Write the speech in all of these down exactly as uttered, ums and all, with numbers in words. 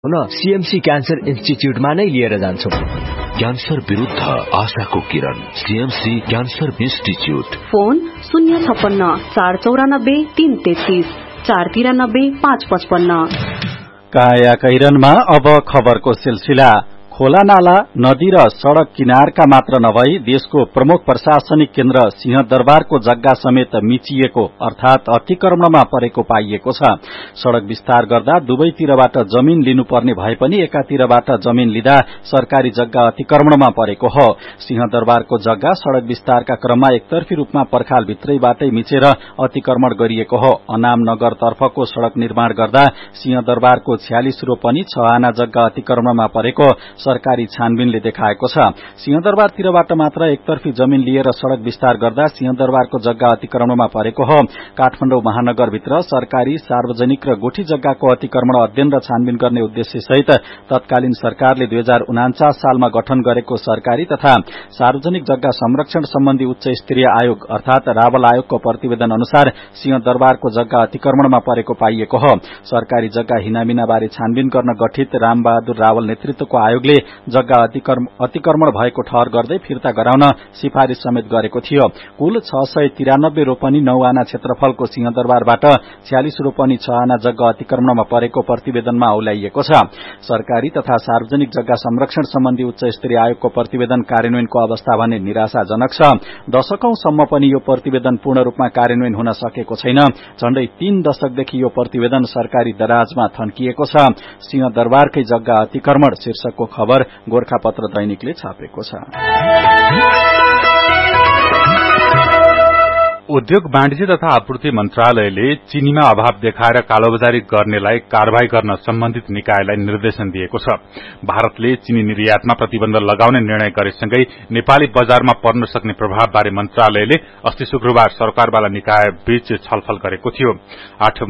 हुन CMC cancer इन्स्टिच्युटमा नै लिएर जान्छौं। क्यान्सर विरुद्ध आशाको किरण सीएमसी क्यान्सर इन्स्टिच्युट। फोन शून्य छप्पन्न चार चौरानब्बे तीन तेत्तीस चार तिरानब्बे पाँच पचपन्न। काया कैरनमा अब खबरको सिलसिला। खोला नाला, नदी र सड़क किनारका मात्र नभई देशको प्रमुख प्रशासनिक केन्द्र सिंहदरबारको जग्गा समेत मिचिएको अर्थात अतिक्रमणमा परेको पाइएको छ। सड़क विस्तार गर्दा दुवैतिरबाट जमिन लिनुपर्ने भए पनि एकातिरबाट जमिन लिँदा सरकारी जग्गा अतिक्रमणमा परेको हो। सिंहदरबारको जग्गा सड़क विस्तारका क्रममा एकतर्फी रूपमा पर्खाल भित्रैबाटै मिचेर अतिक्रमण गरिएको हो। अनाम नगर तर्फको सड़क निर्माण गर्दा सिंहदरबारको छयालिस रोपनी छ आना जग्गा अतिक्रमणमा परेको सरकारी छानबिनले देखाएको छ। सिंहदरबारतिरबाट मात्र एकतर्फी जमिन लिएर सड़क विस्तार गर्दा सिंहदरबारको जग्गा अतिक्रमणमा परेको हो। काठमाडौँ महानगरभित्र सरकारी, सार्वजनिक र गोठी जग्गाको अतिक्रमण अध्ययन र छानबिन गर्ने उद्देश्य सहित तत्कालीन सरकारले दुई हजार उनाचास सालमा गठन गरेको सरकारी तथा सार्वजनिक जग्गा संरक्षण सम्बन्धी उच्च स्तरीय आयोग अर्थात रावल आयोगको प्रतिवेदन अनुसार सिंहदरबारको जग्गा अतिक्रमणमा परेको पाइएको हो। सरकारी जग्गा हिनामिना बारे छानबिन गर्न गठित रामबहादुर रावल नेतृत्वको आयोगले जग्गा अतिक्रमण भएको ठहर गर्दै फिर्ता गराउन सिफारिश समेत गरेको थियो। कुल छ सय तिरानब्बे रोपनी नौ आना क्षेत्रफलको सिंहदरबारबाट छयालिस रोपनी छ आना जग्गा अतिक्रमणमा परेको प्रतिवेदनमा औल्याइएको छ। सरकारी तथा सार्वजनिक जग्गा संरक्षण सम्बन्धी उच्च स्तरीय आयोगको प्रतिवेदन कार्यान्वयनको अवस्था भने निराशाजनक छ। दशकौंसम्म पनि यो प्रतिवेदन पूर्ण रूपमा कार्यान्वयन हुन सकेको छैन। झण्डै तीन दशकदेखि यो प्रतिवेदन सरकारी दराजमा थन्किएको छ। सिंहदरबारकै जग्गा अतिक्रमण शीर्षकको खबर गोरखापत्र दैनिकले छापेको छ। उद्योग वाणिज्य तथा आपूर्ति मन्त्रालयले चीनीमा अभाव देखाएर कालोबजारी गर्नेलाई कारवाही गर्न सम्बन्धित निकायलाई निर्देशन दिएको छ। भारतले चीनी निर्यातमा प्रतिबन्ध लगाउने निर्णय गरेसँगै नेपाली बजारमा पर्न सक्ने प्रभावबारे मन्त्रालयले अस्ति शुक्रबार सरकारवाला निकाय बीच छलफल गरेको थियो। आठ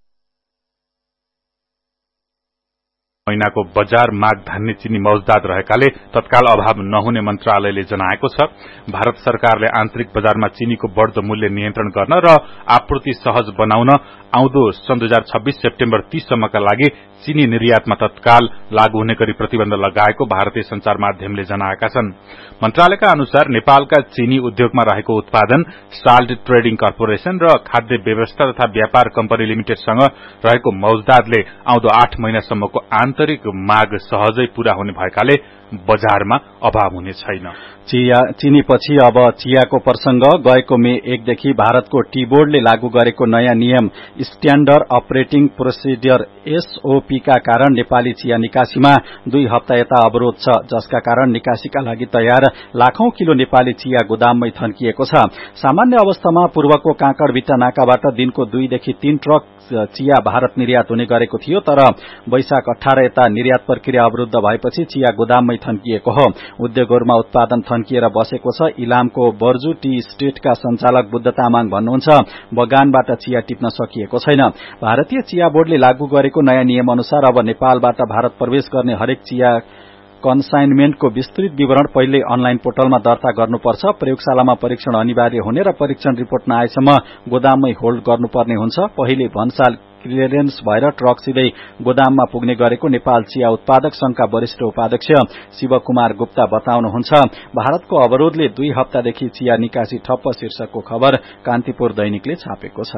महिनाको बजार माग धान्ने चिनी मौजदात रहेकाले तत्काल अभाव नहुने मन्त्रालयले जनाएको छ। भारत सरकारले आन्तरिक बजारमा चीनीको बढ़दो मूल्य नियन्त्रण गर्न र आपूर्ति सहज बनाउन आउँदो सन् दुई हजार छब्बीस सेप्टेम्बर तीस सम्मका लागि चीनी निर्यातमा तत्काल लागू हुने गरी प्रतिबन्ध लगाएको भारतीय संचार माध्यमले जनाएका छन्। मन्त्रालयका अनुसार नेपालका चीनी उद्योगमा रहेको उत्पादन साल्ट ट्रेडिङ कर्पोरेशन र खाद्य व्यवस्था तथा व्यापार कम्पनी लिमिटेडसँग रहेको मौजदातले आउँदो आठ महिनासम्मको आन्तरिक माग सहजै पूरा हुने भएकाले बजारमा अभाव हुने छैन। चिया चीनीपछि अब चियाको प्रसंग। गएको मे एकदेखि भारतको टी बोर्डले लागू गरेको नयाँ नियम स्ट्याण्डर्ड अपरेटिङ प्रोसिडियर एसओपी का कारण नेपाली चिया निकासीमा दुई हप्ता यता अवरोध छ, जसका कारण निकासीका लागि तयार लाखौं किलो नेपाली चिया गोदाममै थन्किएको छ। सामान्य अवस्थामा पूर्वको काँकडभिट्टा नाकाबाट दिनको दुईदेखि तीन ट्रक चिया भारत निर्यात हुने गरेको थियो, तर वैशाख अठारह यता निर्यात प्रक्रिया अवरुद्ध भएपछि चिया गोदाममै थन्किएको हो। उद्योगहरूमा उत्पादन थन्किएर बसेको छ। इलामको बर्जु टी स्टेटका संचालक बुद्ध तामाङ भन्नुहुन्छ, बगानबाट चिया टिप्न सकिएको छैन। भारतीय चिया बोर्डले लागू गरेको नयाँ नियम अनुसार अब नेपालबाट भारत प्रवेश गर्ने हरेक चिया कन्साइनमेन्टको विस्तृत विवरण पहिल्यै अनलाइन पोर्टलमा दर्ता गर्नुपर्छ। प्रयोगशालामा परीक्षण अनिवार्य हुने र परीक्षण रिपोर्ट नआएसम्म गोदाममै होल्ड गर्नुपर्ने हुन्छ। पहिले भन्साल क्लियरेन्स भएर ट्रक सिधै गोदाममा पुग्ने गरेको नेपाल चिया उत्पादक संघका वरिष्ठ उपाध्यक्ष शिवकुमार गुप्ता बताउनुहुन्छ। भारतको अवरोधले दुई हप्तादेखि चिया निकासी ठप्प शीर्षकको खबर कान्तिपुर दैनिकले छापेको छ।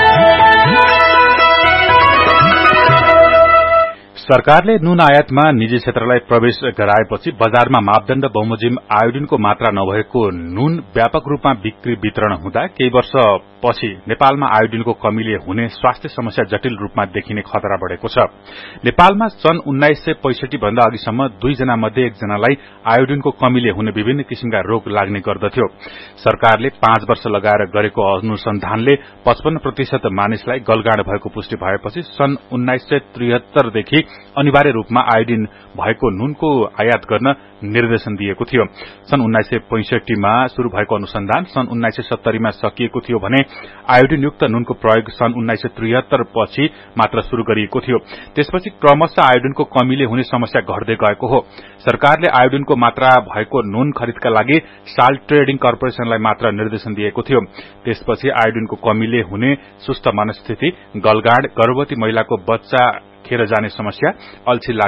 सरकारले नुन आयातमा निजी क्षेत्रलाई प्रवेश गराएपछि बजारमा मापदण्ड बमोजिम आयोडिनको मात्रा नभएको नुन व्यापक रूपमा बिक्री वितरण हुँदा केही वर्षपछि नेपालमा आयोडिनको कमीले हुने स्वास्थ्य समस्या जटिल रूपमा देखिने खतरा बढ़ेको छ। नेपालमा सन् उन्नाइस सय पैंसठी भन्दा अघिसम्म दुईजना मध्ये एकजनालाई आयोडिनको कमीले हुने विभिन्न किसिमका रोग लाग्ने गर्दथ्यो। सरकारले पाँच वर्ष लगाएर गरेको अनुसन्धानले पचपन्न प्रतिशत मानिसलाई गलगाँड भएको पुष्टि भएपछि सन् उन्नाइस सय त्रिहत्तरदेखि अनिवार्य रूपमा आयोडिन भएको नुनको आयात गर्न निर्देशन दिएको थियो। सन् उन्नाइस सय पैंसठीमा शुरू भएको अनुसन्धान सन् उन्नाइस सय सत्तरीमा सकिएको थियो भने आयोडिनयुक्त नुनको प्रयोग सन् उन्नाइस सय त्रिहत्तर पछि मात्र शुरू गरिएको थियो। त्यसपछि क्रमशः आयोडिनको कमीले हुने समस्या घट्दै गएको हो। सरकारले आयोडिनको मात्रा भएको नुन खरिदका लागि साल्ट ट्रेडिङ कर्पोरेशनलाई मात्र निर्देशन दिएको थियो। त्यसपछि आयोडिनको कमीले हुने सुस्त मनस्थिति, गलगाड, गर्भवती महिलाको बच्चा खेर जाने समस्या, अल्छी